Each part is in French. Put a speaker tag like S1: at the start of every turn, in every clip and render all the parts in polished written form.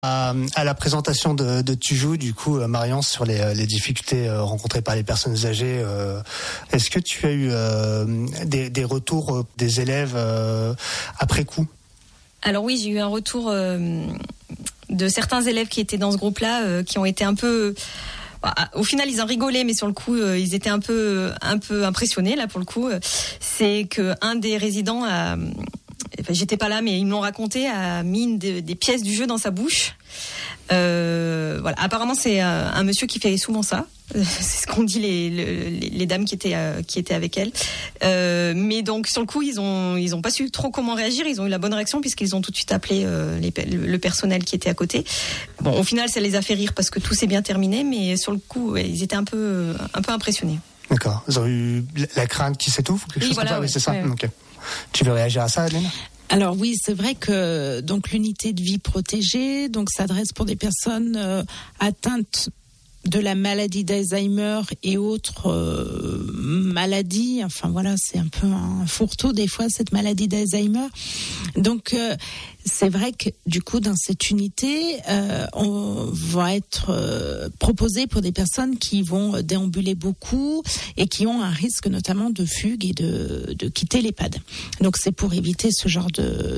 S1: À la présentation de Tujou, du coup, Marion, sur les difficultés rencontrées par les personnes âgées, est-ce que tu as eu des retours des élèves après coup ?
S2: Alors oui, j'ai eu un retour de certains élèves qui étaient dans ce groupe-là, qui ont été un peu... Au final, ils en rigolaient, mais sur le coup, ils étaient un peu impressionnés, là, pour le coup. C'est qu'un des résidents a... Enfin, j'étais pas là, mais ils me l'ont raconté, a mis des pièces du jeu dans sa bouche. Voilà. Apparemment, c'est un monsieur qui fait souvent ça. C'est ce qu'ont dit les dames qui étaient avec elle. Mais donc sur le coup, ils ont pas su trop comment réagir. Ils ont eu la bonne réaction puisqu'ils ont tout de suite appelé le personnel qui était à côté. Bon, au final, ça les a fait rire parce que tout s'est bien terminé, mais sur le coup, ouais, ils étaient un peu impressionnés.
S1: D'accord. Ils ont eu la crainte qui s'étouffe ou quelque chose comme ça. Oui, c'est ça. Ouais. Okay. Tu veux réagir à ça, Adeline ?
S3: Alors oui, c'est vrai que donc l'unité de vie protégée donc s'adresse pour des personnes atteintes de la maladie d'Alzheimer et autres maladies. Enfin voilà, c'est un peu un fourre-tout des fois cette maladie d'Alzheimer. Donc c'est vrai que du coup dans cette unité, on va être proposé pour des personnes qui vont déambuler beaucoup et qui ont un risque notamment de fugue et de quitter l'EHPAD. Donc c'est pour éviter ce genre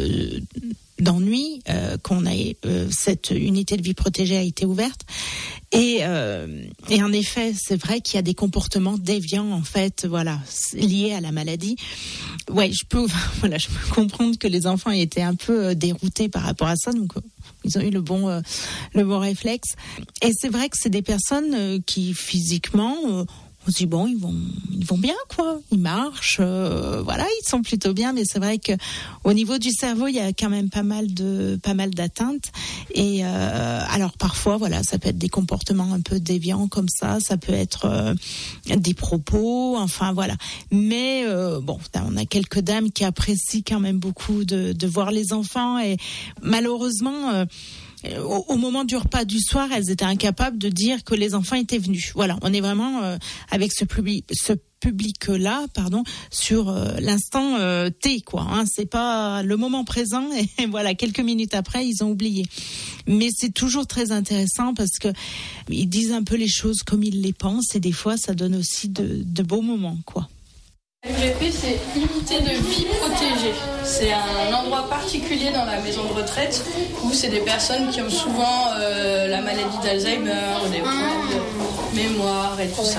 S3: d'ennui qu'on a cette unité de vie protégée a été ouverte et en effet c'est vrai qu'il y a des comportements déviants en fait voilà liés à la maladie. Ouais, je peux comprendre que les enfants étaient un peu déroutés par rapport à ça, donc ils ont eu le bon réflexe. Et c'est vrai que c'est des personnes qui physiquement on se dit bon, ils vont bien quoi, ils marchent, voilà, ils sont plutôt bien, mais c'est vrai que au niveau du cerveau, il y a quand même pas mal d'atteintes et alors parfois voilà, ça peut être des comportements un peu déviants comme ça peut être des propos, enfin voilà. Mais bon, on a quelques dames qui apprécient quand même beaucoup de voir les enfants et malheureusement au moment du repas du soir, elles étaient incapables de dire que les enfants étaient venus. Voilà, on est vraiment avec ce public-là, sur l'instant T, quoi. Hein, c'est pas le moment présent et voilà, quelques minutes après, ils ont oublié. Mais c'est toujours très intéressant parce que ils disent un peu les choses comme ils les pensent et des fois, ça donne aussi de beaux moments, quoi.
S4: l'UGP, c'est unité de vie protégée. C'est un endroit particulier dans la maison de retraite où c'est des personnes qui ont souvent la maladie d'Alzheimer ou des problèmes de mémoire et tout ça.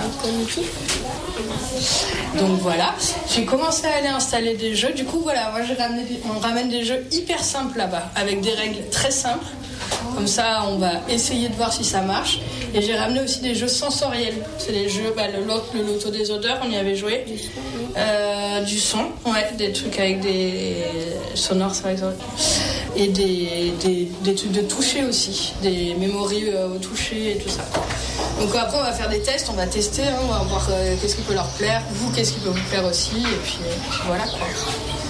S4: Donc voilà, j'ai commencé à aller installer des jeux. Du coup, voilà, moi on ramène des jeux hyper simples là-bas, avec des règles très simples. Comme ça, on va essayer de voir si ça marche. Et j'ai ramené aussi des jeux sensoriels. C'est les jeux, le loto des odeurs, on y avait joué. Du son, ouais, des trucs avec des sonores, par exemple. Et des trucs de toucher aussi, des mémories au toucher et tout ça. Donc après, on va faire des tests, on va tester, on va voir qu'est-ce qui peut leur plaire, vous, qu'est-ce qui peut vous plaire aussi. Et puis voilà quoi. Ok ?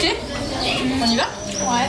S4: On y va ? Ouais.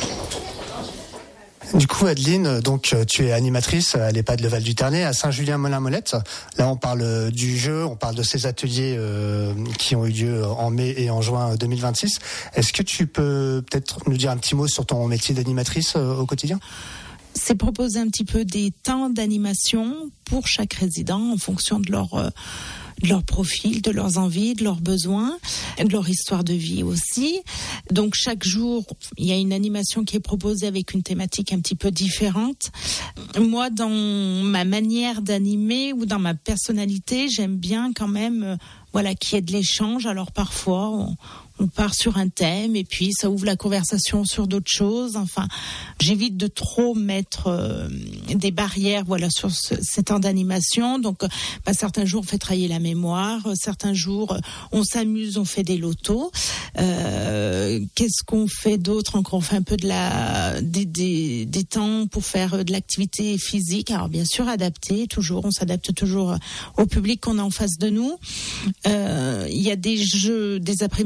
S1: Du coup, Adeline, donc tu es animatrice à l'EHPAD Le Val du Ternay à Saint-Julien-Molin-Molette. Là, on parle du jeu, on parle de ces ateliers qui ont eu lieu en mai et en juin 2026. Est-ce que tu peux peut-être nous dire un petit mot sur ton métier d'animatrice au quotidien ?
S3: C'est proposer un petit peu des temps d'animation pour chaque résident en fonction de leur profil, de leurs envies, de leurs besoins, de leur histoire de vie aussi. Donc chaque jour, il y a une animation qui est proposée avec une thématique un petit peu différente. Moi, dans ma manière d'animer ou dans ma personnalité, j'aime bien quand même qu'il y ait de l'échange. Alors parfois, on part sur un thème et puis ça ouvre la conversation sur d'autres choses. Enfin, j'évite de trop mettre des barrières sur ces temps d'animation. Donc, certains jours, on fait travailler la mémoire. Certains jours, on s'amuse, on fait des lotos. Qu'est-ce qu'on fait d'autre encore ? On fait un peu des temps pour faire de l'activité physique. Alors, bien sûr, on s'adapte toujours au public qu'on a en face de nous. Il y a des jeux, des après-midi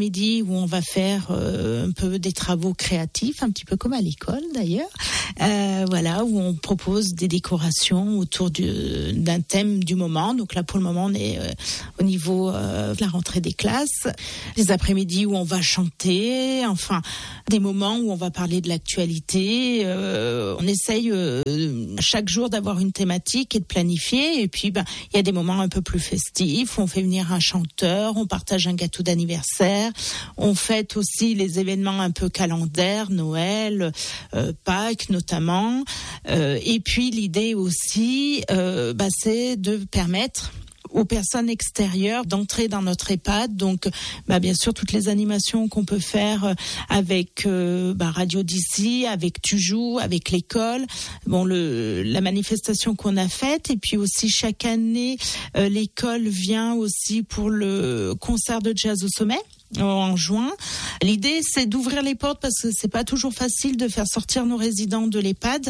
S3: où on va faire un peu des travaux créatifs, un petit peu comme à l'école d'ailleurs. Voilà, où on propose des décorations autour d'un thème du moment. Donc là, pour le moment, on est au niveau de la rentrée des classes. Les après-midi où on va chanter, enfin, des moments où on va parler de l'actualité. On essaye chaque jour d'avoir une thématique et de planifier. Et puis, il y a des moments un peu plus festifs. On fait venir un chanteur, on partage un gâteau d'anniversaire. On fête aussi les événements un peu calendaires, Noël, Pâques notamment. Et puis, l'idée aussi, c'est de permettre aux personnes extérieures d'entrer dans notre EHPAD. Donc, bien sûr, toutes les animations qu'on peut faire avec Radio d'ici, avec Tu joues, avec l'école. Bon, la manifestation qu'on a faite. Et puis aussi, chaque année, l'école vient aussi pour le concert de jazz au sommet en juin. L'idée, c'est d'ouvrir les portes parce que c'est pas toujours facile de faire sortir nos résidents de l'EHPAD,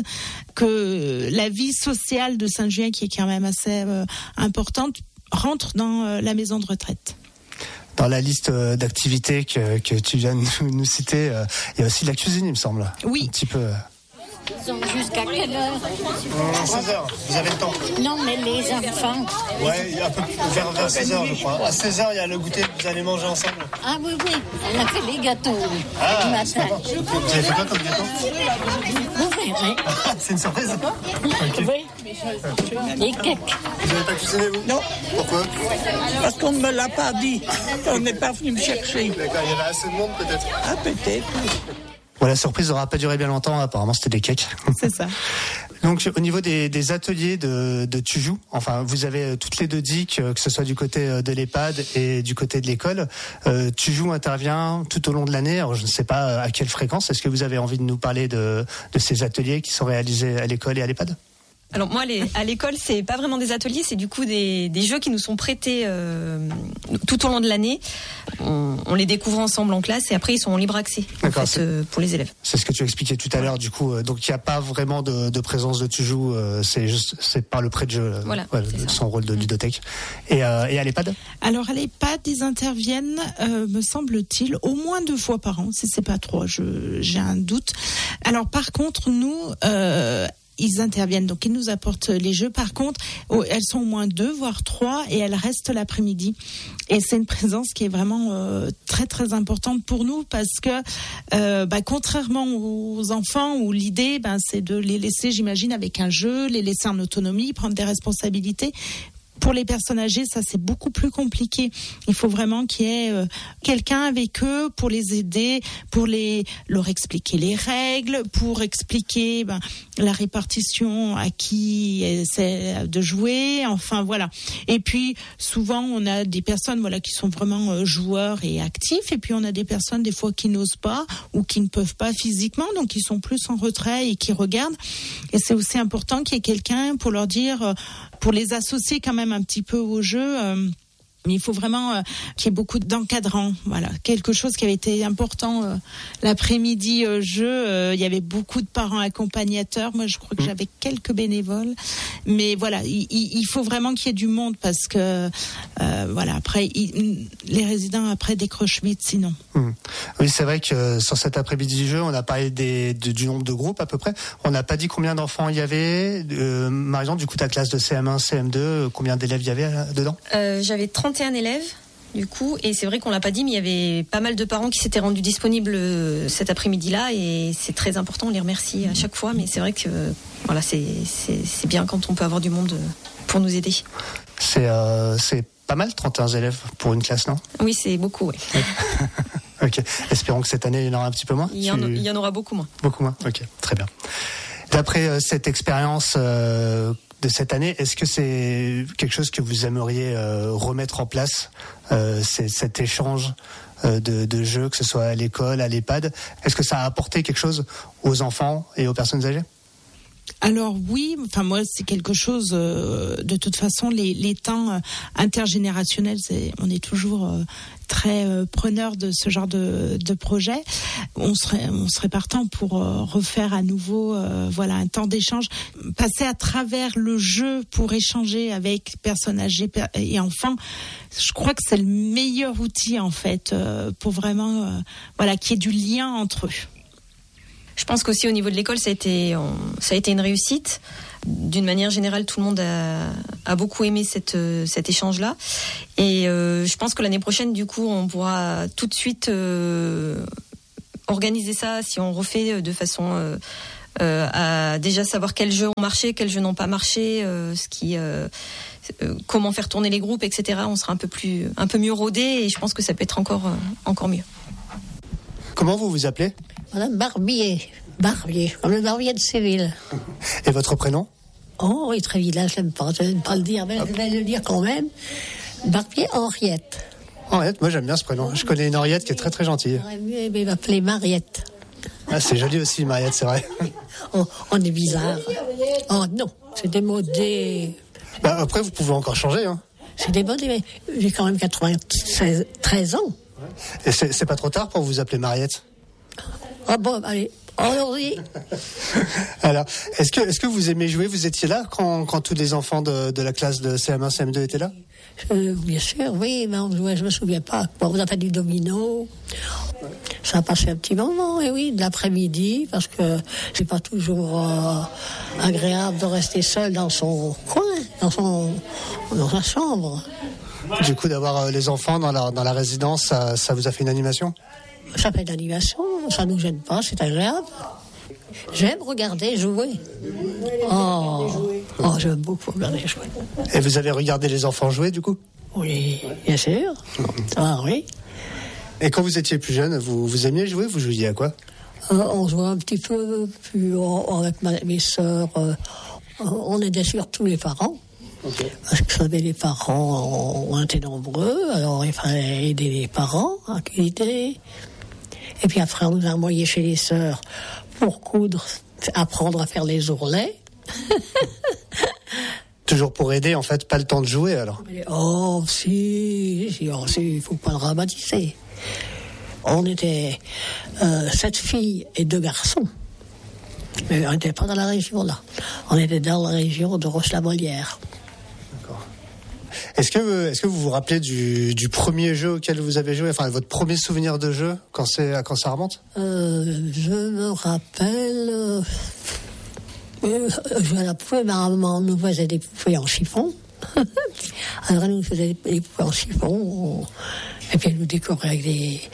S3: que la vie sociale de Saint-Julien, qui est quand même assez importante, rentre dans la maison de retraite.
S1: Dans la liste d'activités que tu viens de nous citer, il y a aussi la cuisine, il me semble.
S3: Oui.
S1: Un petit peu.
S5: Jusqu'à quelle heure?
S1: 16h, vous avez le temps.
S5: Non, mais les enfants.
S1: Ouais, un peu vers 16h, je crois. À 16h, il y a le goûter, vous allez manger ensemble.
S5: Ah oui, on a fait les gâteaux le matin.
S1: Vous avez fait quoi comme gâteau?
S5: Vous verrez.
S1: C'est une surprise?
S5: Okay. Oui, les cakes.
S1: Vous n'avez pas cuisiné, vous?
S6: Non.
S1: Pourquoi?
S6: Parce qu'on ne me l'a pas dit. On n'est pas venu me chercher.
S1: D'accord, il y avait assez de monde peut-être?
S6: Ah, peut-être.
S1: Bon, la surprise n'aura pas duré bien longtemps, apparemment c'était des cakes.
S3: C'est ça.
S1: Donc au niveau des ateliers de Tu joues, enfin vous avez toutes les deux dit que ce soit du côté de l'EHPAD et du côté de l'école, Tu joues intervient tout au long de l'année. Alors je ne sais pas à quelle fréquence. Est-ce que vous avez envie de nous parler de ces ateliers qui sont réalisés à l'école et à l'EHPAD?
S2: Alors moi, à l'école, c'est pas vraiment des ateliers, c'est du coup des jeux qui nous sont prêtés tout au long de l'année. On les découvre ensemble en classe et après ils sont en libre accès pour les élèves.
S1: C'est ce que tu expliquais tout à l'heure. Du coup, donc il n'y a pas vraiment de présence de Tu joues. C'est par le prêt de jeu.
S2: Voilà,
S1: son rôle de ludothèque. Et à l'EHPAD?
S3: Alors à l'EHPAD, ils interviennent, me semble-t-il, au moins 2 fois par an. Si c'est pas 3, j'ai un doute. Alors par contre, nous. Ils interviennent, donc ils nous apportent les jeux. Par contre, elles sont au moins 2, voire 3, et elles restent l'après-midi. Et c'est une présence qui est vraiment très très importante pour nous parce que contrairement aux enfants où l'idée c'est de les laisser, j'imagine, avec un jeu, les laisser en autonomie, prendre des responsabilités. Pour les personnes âgées, ça c'est beaucoup plus compliqué. Il faut vraiment qu'il y ait quelqu'un avec eux pour les aider, pour leur expliquer les règles, pour expliquer la répartition à qui c'est de jouer. Enfin voilà. Et puis souvent on a des personnes qui sont vraiment joueurs et actifs, et puis on a des personnes des fois qui n'osent pas ou qui ne peuvent pas physiquement, donc qui sont plus en retrait et qui regardent. Et c'est aussi important qu'il y ait quelqu'un pour leur dire, pour les associer quand même un petit peu au jeu. Mais il faut vraiment qu'il y ait beaucoup d'encadrants. Voilà, quelque chose qui avait été important l'après-midi jeu. Il y avait beaucoup de parents accompagnateurs. Moi, je crois que j'avais quelques bénévoles. Mais voilà, il faut vraiment qu'il y ait du monde parce que après, les résidents après décrochent vite sinon.
S1: Oui, c'est vrai que sur cet après-midi jeu, on a parlé du nombre de groupes à peu près. On n'a pas dit combien d'enfants il y avait. Marion, du coup, ta classe de CM1, CM2, combien d'élèves il y avait dedans?
S2: J'avais 31 élèves du coup, et c'est vrai qu'on l'a pas dit, mais il y avait pas mal de parents qui s'étaient rendus disponibles cet après-midi-là, et c'est très important, on les remercie à chaque fois, mais c'est vrai que c'est bien quand on peut avoir du monde pour nous aider.
S1: C'est pas mal, 31 élèves pour une classe, non?
S2: Oui, c'est beaucoup, oui.
S1: Ok, espérons que cette année il y en aura un petit peu moins.
S2: Il y en aura beaucoup moins.
S1: Beaucoup moins, ok, très bien. D'après cette expérience de cette année, est-ce que c'est quelque chose que vous aimeriez remettre en place, cet échange de jeux, que ce soit à l'école, à l'EHPAD? Est-ce que ça a apporté quelque chose aux enfants et aux personnes âgées?
S3: Alors oui, enfin moi c'est quelque chose. De toute façon, les temps intergénérationnels, on est toujours très preneur de ce genre de projet. On serait partant pour refaire à nouveau, un temps d'échange, passer à travers le jeu pour échanger avec personnes âgées et enfants. Je crois que c'est le meilleur outil en fait pour vraiment, qu'il y ait du lien entre eux.
S2: Je pense qu'aussi au niveau de l'école, ça a été une réussite. D'une manière générale, tout le monde a beaucoup aimé cet échange-là. Et je pense que l'année prochaine, du coup, on pourra tout de suite organiser ça si on refait de façon à déjà savoir quels jeux ont marché, quels jeux n'ont pas marché, comment faire tourner les groupes, etc. On sera un peu mieux rodé et je pense que ça peut être encore mieux.
S1: Comment vous vous appelez ?
S7: Madame Barbier, comme le Barbier de Séville.
S1: Et votre prénom ?
S7: Oh oui, très village, je n'aime pas le dire, mais je vais le dire quand même. Barbier Henriette.
S1: Henriette, moi j'aime bien ce prénom. Je connais une Henriette qui est très très gentille.
S7: J'aurais mieux aimé m'appeler Mariette.
S1: Ah, c'est joli aussi, Mariette, c'est vrai.
S7: On est bizarre. Oh non, c'est démodé.
S1: Après, vous pouvez encore changer. Hein.
S7: C'est démodé, mais j'ai quand même 13 ans.
S1: Et c'est pas trop tard pour vous appeler Mariette ?
S7: Ah bon, allez, allons-y.
S1: Alors, est-ce que vous aimez jouer ? Vous étiez là quand tous les enfants de la classe de CM1, CM2 étaient là ?
S7: Bien sûr, oui, mais on jouait, je me souviens pas. On a fait du domino. Ça a passé un petit moment, et oui, de l'après-midi, parce que c'est pas toujours agréable de rester seul dans son coin, dans sa chambre.
S1: Du coup, d'avoir les enfants dans la résidence, ça vous a fait une animation ?
S7: Ça fait de l'animation, ça nous gêne pas, c'est agréable. J'aime regarder jouer. Oh, j'aime beaucoup regarder jouer.
S1: Et vous avez regardé les enfants jouer, du coup ?
S7: Oui, bien sûr. Ah oui.
S1: Et quand vous étiez plus jeune, vous aimiez jouer ? Vous jouiez à quoi ?
S7: On jouait un petit peu, puis avec mes sœurs, on aidait surtout les parents. Okay. Parce que vous savez, les parents, on était nombreux, alors il fallait aider les parents à cuisiner. Et puis après, on nous a envoyés chez les sœurs pour coudre, apprendre à faire les ourlets.
S1: Toujours pour aider, en fait, pas le temps de jouer, alors.
S7: Oh, si, il faut pas le dramatiser. On était 7 filles et 2 garçons. Mais on n'était pas dans la région, là. On était dans la région de Roche-la-Molière.
S1: D'accord. Est-ce que vous vous rappelez du premier jeu auquel vous avez joué, enfin, votre premier souvenir de jeu, quand ça remonte ?
S7: Je me rappelle... je la poupée, ma maman nous faisait des poupées en chiffon. Alors elle nous faisait des poupées en chiffon, et puis elle nous décorait avec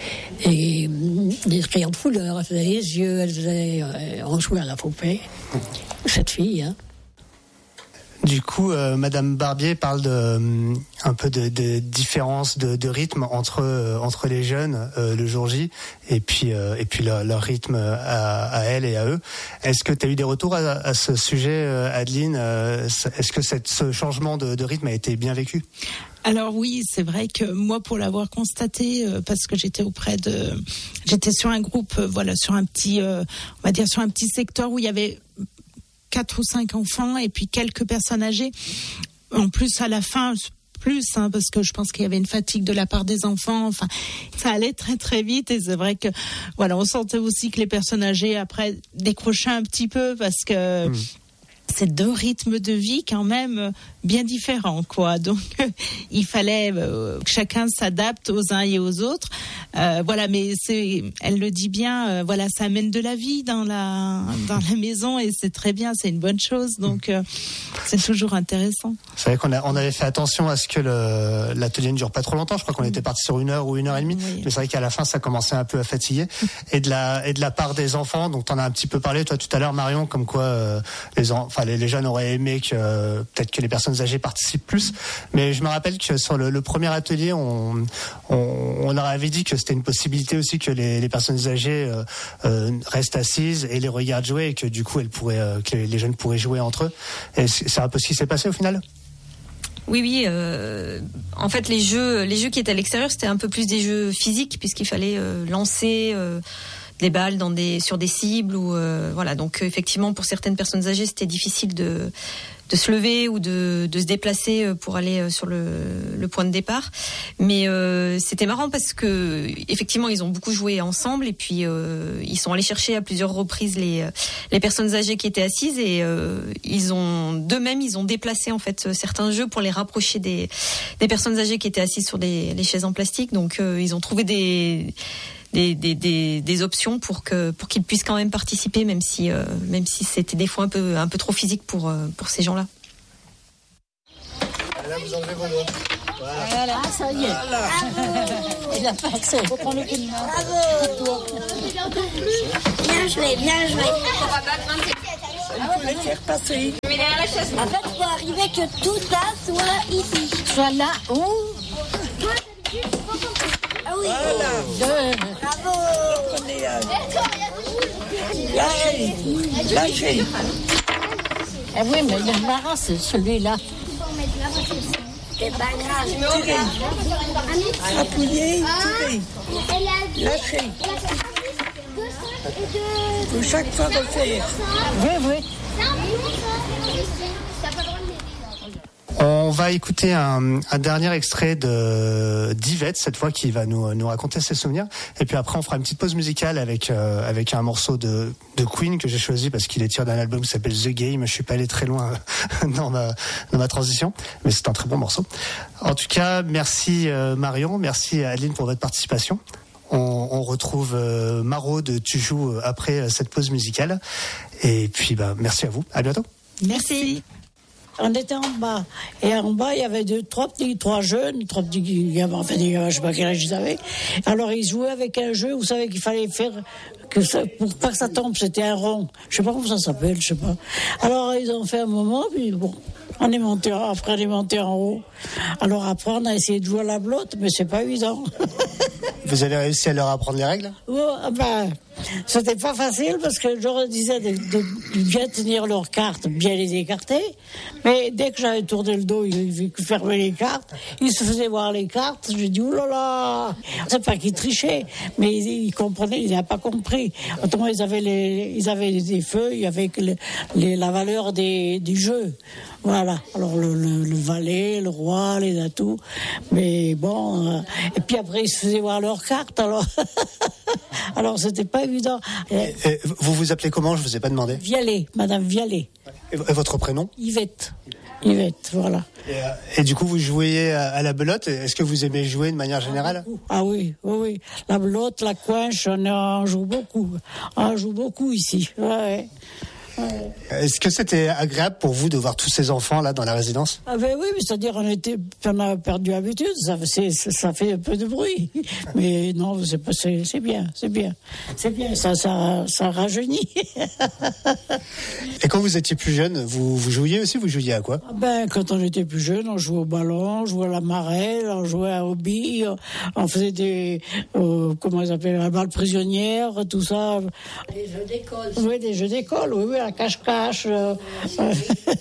S7: des crayons de couleur, elle faisait les yeux, on jouait à la poupée. Cette fille, hein.
S1: Du coup, Madame Barbier parle un peu de différence de rythme entre les jeunes le jour J et puis leur rythme à elle et à eux. Est-ce que tu as eu des retours à ce sujet, Adeline ? Est-ce que ce changement de rythme a été bien vécu ?
S3: Alors oui, c'est vrai que moi, pour l'avoir constaté, parce que j'étais sur un groupe, sur un petit, on va dire sur un petit secteur où il y avait 4 ou 5 enfants et puis quelques personnes âgées. En plus, à la fin, parce que je pense qu'il y avait une fatigue de la part des enfants. Enfin, ça allait très très vite et c'est vrai que, on sentait aussi que les personnes âgées après décrochaient un petit peu parce que c'est 2 rythmes de vie quand même bien différents, quoi. Donc, il fallait que chacun s'adapte aux uns et aux autres. Mais elle le dit bien, ça amène de la vie dans la maison et c'est très bien, c'est une bonne chose. Donc, c'est toujours intéressant.
S1: C'est vrai qu'on avait fait attention à ce que l'atelier ne dure pas trop longtemps. Je crois qu'on était parti sur 1 heure ou 1h30. Oui. Mais c'est vrai qu'à la fin, ça commençait un peu à fatiguer. Et de la part des enfants, donc t'en as un petit peu parlé, toi, tout à l'heure, Marion, comme quoi les jeunes auraient aimé que peut-être que les personnes âgées participent plus. Mais je me rappelle que sur le premier atelier, on leur avait dit que c'était une possibilité aussi que les personnes âgées restent assises et les regardent jouer et que du coup que les jeunes pourraient jouer entre eux. Et c'est un peu ce qui s'est passé au final ?
S2: Oui. En fait, les jeux qui étaient à l'extérieur, c'était un peu plus des jeux physiques puisqu'il fallait lancer des balles sur des cibles ou voilà. Donc effectivement, pour certaines personnes âgées, c'était difficile de se lever ou de se déplacer pour aller sur le point de départ. Mais c'était marrant parce que effectivement ils ont beaucoup joué ensemble et puis ils sont allés chercher à plusieurs reprises les personnes âgées qui étaient assises et ils ont déplacé en fait certains jeux pour les rapprocher des personnes âgées qui étaient assises sur les chaises en plastique. Donc ils ont trouvé des options pour qu'ils puissent quand même participer, même si c'était des fois un peu trop physique pour ces gens-là.
S1: Là, vous enlevez vos doigts.
S5: Voilà, ça y est. Voilà. Il a pas accès. Il faut prendre le coup de main. Bravo.
S8: Bien joué, bien joué.
S6: Il faut les faire passer.
S8: En fait, il faut arriver que tout ça soit ici.
S5: Soit là où?
S8: Ah oui.
S6: Voilà.
S8: Bravo.
S6: Prenez lâchez.
S5: Eh oui, mais le marrant, c'est celui-là.
S8: C'est pas grave.
S6: Tirez. Appuyez, tirez. Lâchez. Faut chaque fois refaire.
S5: Oui.
S1: On va écouter un dernier extrait d'Yvette, cette fois, qui va nous raconter ses souvenirs. Et puis après, on fera une petite pause musicale avec un morceau de Queen que j'ai choisi parce qu'il est tiré d'un album qui s'appelle The Game. Je suis pas allé très loin dans ma transition, mais c'est un très bon morceau. En tout cas, merci Marion, merci Adeline pour votre participation. On retrouve Maro de Tu joues après cette pause musicale. Et puis, merci à vous. À bientôt.
S3: Merci.
S7: On était en bas. Et en bas, il y avait trois jeunes, des gamins, enfin des gamins, je sais pas quel âge ils avaient. Alors ils jouaient avec un jeu, vous savez qu'il fallait faire pour pas que ça tombe, c'était un rond. Je sais pas comment ça s'appelle, je sais pas. Alors ils ont fait un moment, puis bon, on est monté en haut. Alors après, on a essayé de jouer à la blotte, mais c'est pas évident.
S1: Vous avez réussi à leur apprendre les règles ?
S7: C'était pas facile parce que je leur disais de bien tenir leurs cartes, bien les écarter. Mais dès que j'avais tourné le dos, ils fermaient les cartes. Ils se faisaient voir les cartes. J'ai dit, oulala! C'est pas qu'ils trichaient, mais ils comprenaient, ils n'avaient pas compris. Autrement, ils avaient des feuilles avec la valeur du jeu. Voilà. Alors, le valet, le roi, les atouts. Mais bon, et puis après, ils se faisaient voir leurs cartes, alors c'était pas évident.
S1: Et vous vous appelez comment ? Je vous ai pas demandé.
S7: Vialet, Madame Vialet.
S1: Et votre prénom ?
S7: Yvette, voilà.
S1: Et du coup, vous jouez à la belote. Est-ce que vous aimez jouer de manière générale ?
S7: Ah oui. La belote, la coinche, on joue beaucoup. On joue beaucoup ici. Ouais.
S1: Est-ce que c'était agréable pour vous de voir tous ces enfants là dans la résidence ?
S7: Ah ben oui, mais c'est-à-dire on a perdu l'habitude, ça fait un peu de bruit. Mais non, c'est bien, ça rajeunit.
S1: Et quand vous étiez plus jeune, vous jouiez aussi ? Vous jouiez à quoi ?
S7: Quand on était plus jeune, on jouait au ballon, on jouait à la marelle, on jouait à hobby, on faisait des comment ils appellent, la balle prisonnière, tout ça.
S5: Des jeux d'école.
S7: Oui, des jeux d'école, oui, à cache-cache.